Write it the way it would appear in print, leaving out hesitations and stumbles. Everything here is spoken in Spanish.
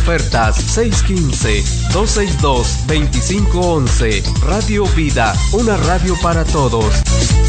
ofertas 615-262-2511. Radio Vida, una radio para todos.